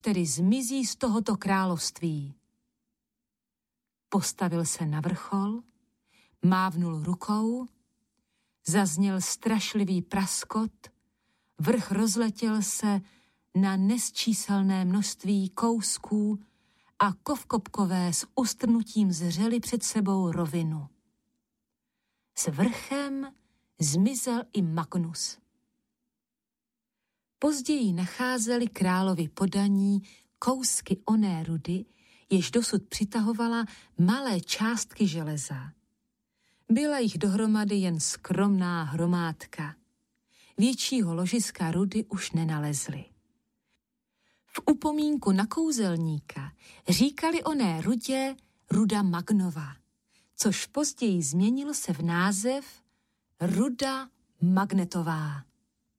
tedy zmizí z tohoto království. Postavil se na vrchol, mávnul rukou, zazněl strašlivý praskot, vrch rozletěl se na nesčíselné množství kousků a kovkopkové s ustrnutím zřeli před sebou rovinu. S vrchem zmizel i Magnus. Později nacházeli královi podaní kousky oné rudy, jež dosud přitahovala malé částky železa. Byla jich dohromady jen skromná hromádka. Většího ložiska rudy už nenalezli. V upomínku na kouzelníka říkali oné rudě ruda Magnova, což později změnilo se v název ruda magnetová.